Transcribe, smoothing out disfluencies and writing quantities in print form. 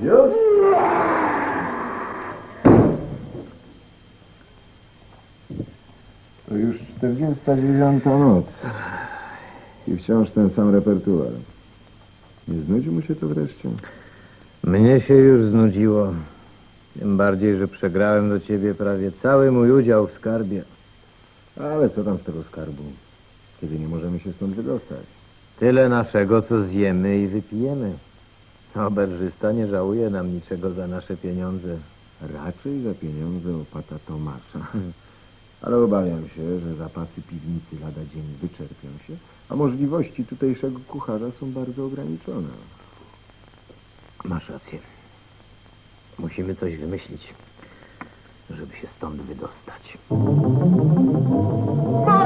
Już? To już 49. noc. I wciąż ten sam repertuar. Nie znudzi mu się to wreszcie? Mnie się już znudziło. Tym bardziej, że przegrałem do ciebie prawie cały mój udział w skarbie. Ale co tam z tego skarbu? Kiedy nie możemy się stąd wydostać? Tyle naszego, co zjemy i wypijemy. Oberżysta nie żałuje nam niczego za nasze pieniądze. Raczej za pieniądze opata Tomasza. Ale obawiam się, że zapasy piwnicy lada dzień wyczerpią się, a możliwości tutejszego kucharza są bardzo ograniczone. Masz rację. Musimy coś wymyślić, żeby się stąd wydostać. No